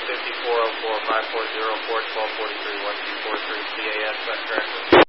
5404 540 4 1243 1243 CAS, is that correct?